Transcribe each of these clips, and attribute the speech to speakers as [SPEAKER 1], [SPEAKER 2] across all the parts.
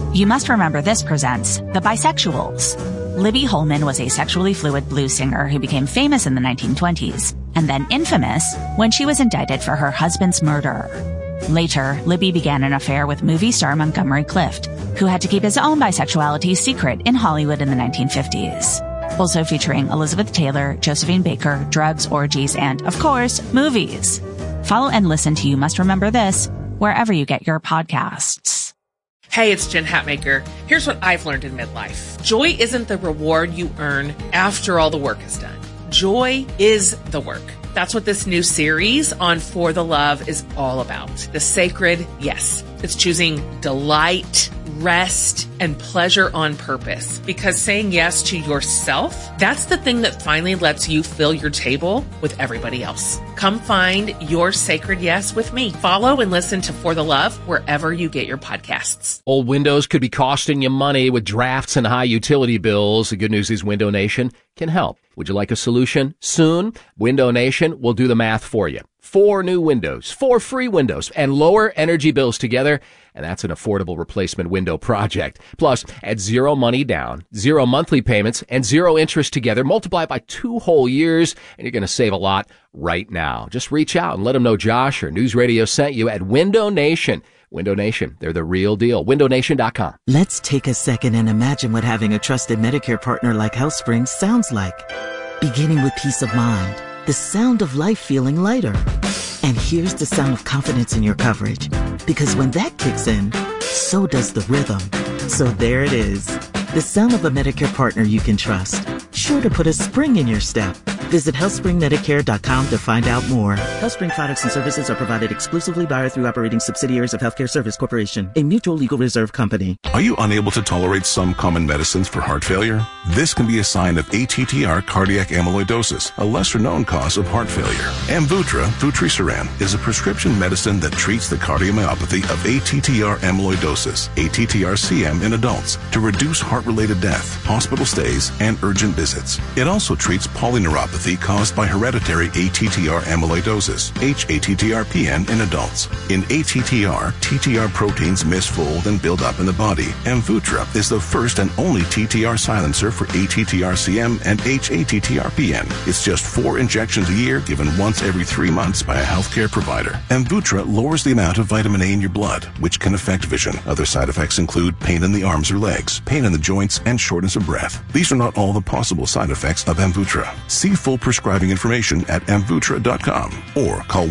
[SPEAKER 1] You Must Remember This presents The Bisexuals. Libby Holman was a sexually fluid blues singer who became famous in the 1920s, and then infamous when she was indicted for her husband's murder. Later, Libby began an affair with movie star Montgomery Clift, who had to keep his own bisexuality secret in Hollywood in the 1950s. Also featuring Elizabeth Taylor, Josephine Baker, drugs, orgies, and, of course, movies. Follow and listen to You Must Remember This wherever you get your podcasts.
[SPEAKER 2] Hey, it's Jen Hatmaker. Here's what I've learned in midlife. Joy isn't the reward you earn after all the work is done. Joy is the work. That's what this new series on For the Love is all about. The sacred yes. It's choosing delight, rest, and pleasure on purpose. Because saying yes to yourself, that's the thing that finally lets you fill your table with everybody else. Come find your sacred yes with me. Follow and listen to For the Love wherever you get your podcasts.
[SPEAKER 3] Old windows could be costing you money with drafts and high utility bills. The good news is Window Nation can help. Would you like a solution soon? Window Nation will do the math for you. 4 new windows, 4 free windows, and lower energy bills together. And that's an affordable replacement window project. Plus, at 0 money down, 0 monthly payments, and 0 interest together, multiply by 2 whole years, and you're going to save a lot right now. Just reach out and let them know Josh or News Radio sent you at Window Nation. Window Nation, they're the real deal. WindowNation.com.
[SPEAKER 4] Let's take a second and imagine what having a trusted Medicare partner like HealthSpring sounds like. Beginning with peace of mind, the sound of life feeling lighter. And here's the sound of confidence in your coverage. Because when that kicks in, so does the rhythm. So there it is. The sound of a Medicare partner you can trust. Sure to put a spring in your step. Visit HealthSpringMedicare.com to find out more. HealthSpring products and services are provided exclusively by or through operating subsidiaries of Healthcare Service Corporation, a mutual legal reserve company.
[SPEAKER 5] Are you unable to tolerate some common medicines for heart failure? This can be a sign of ATTR cardiac amyloidosis, a lesser-known cause of heart failure. Amvuttra, vutrisiran, is a prescription medicine that treats the cardiomyopathy of ATTR amyloidosis, ATTR-CM in adults, to reduce heart-related death, hospital stays, and urgent visits. It also treats polyneuropathy caused by hereditary ATTR amyloidosis, hATTR-PN in adults. In ATTR, TTR proteins misfold and build up in the body. Amvuttra is the first and only TTR silencer for ATTR-CM and hATTR-PN. It's just 4 injections a year given once every 3 months by a healthcare provider. Amvuttra lowers the amount of vitamin A in your blood, which can affect vision. Other side effects include pain in the arms or legs, pain in the joints, and shortness of breath. These are not all the possible side effects of Amvuttra. See full prescribing information at Amvuttra.com or call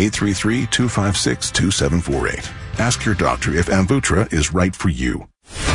[SPEAKER 5] 1-833-256-2748. Ask your doctor if Amvuttra is right for you.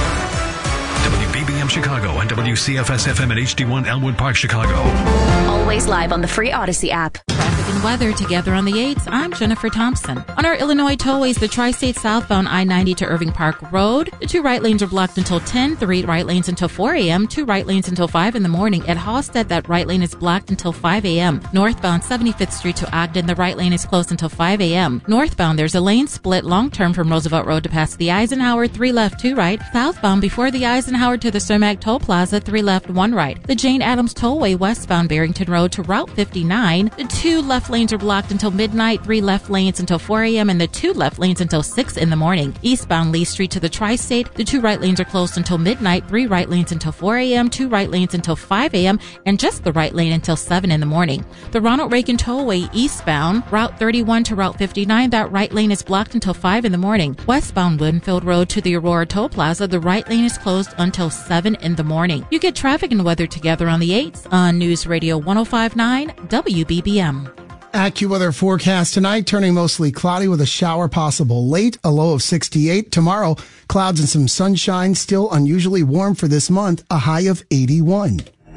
[SPEAKER 6] WBBM Chicago and WCFS-FM at HD1 Elmwood Park, Chicago.
[SPEAKER 7] Always live on the free Odyssey app.
[SPEAKER 8] Traffic and weather together on the 8s. I'm Jennifer Thompson. On our Illinois tollways, the Tri-State southbound I-90 to Irving Park Road, the 2 right lanes are blocked until 10, 3 right lanes until 4 a.m., 2 right lanes until 5 in the morning. At Halstead, that right lane is blocked until 5 a.m. Northbound 75th Street to Ogden, the right lane is closed until 5 a.m. Northbound, there's a lane split long-term from Roosevelt Road to past the Eisenhower, 3 left, 2 right. Southbound, before the Eisenhower to the Cermak Toll Plaza, 3 left, 1 right. The Jane Addams Tollway westbound Barrington Road to Route 59, the 2 left lanes are blocked until midnight, 3 left lanes until 4 a.m., and the 2 left lanes until 6 in the morning. Eastbound Lee Street to the Tri-State, the 2 right lanes are closed until midnight, 3 right lanes until 4 a.m., 2 right lanes until 5 a.m., and just the right lane until 7 in the morning. The Ronald Reagan Tollway eastbound, Route 31 to Route 59, that right lane is blocked until 5 in the morning. Westbound Winfield Road to the Aurora Toll Plaza, the right lane is closed until 7 in the morning. You get traffic and weather together on the 8s on News Radio 105.9 WBBM.
[SPEAKER 9] AccuWeather forecast tonight, turning mostly cloudy with a shower possible late, a low of 68. Tomorrow, clouds and some sunshine, still unusually warm for this month, a high of 81.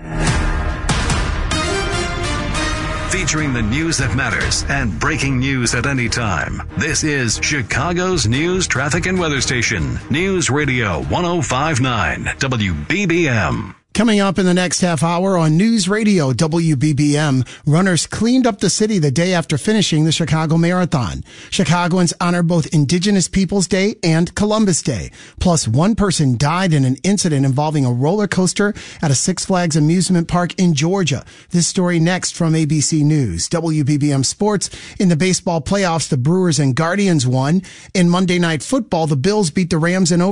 [SPEAKER 6] Featuring the news that matters and breaking news at any time. This is Chicago's news, traffic, and weather station. News Radio 105.9 WBBM.
[SPEAKER 9] Coming up in the next half hour on News Radio WBBM, runners cleaned up the city the day after finishing the Chicago Marathon. Chicagoans honor both Indigenous Peoples Day and Columbus Day. Plus, 1 person died in an incident involving a roller coaster at a Six Flags amusement park in Georgia. This story next from ABC News. WBBM Sports. In the baseball playoffs, the Brewers and Guardians won. In Monday Night Football, the Bills beat the Rams in overtime.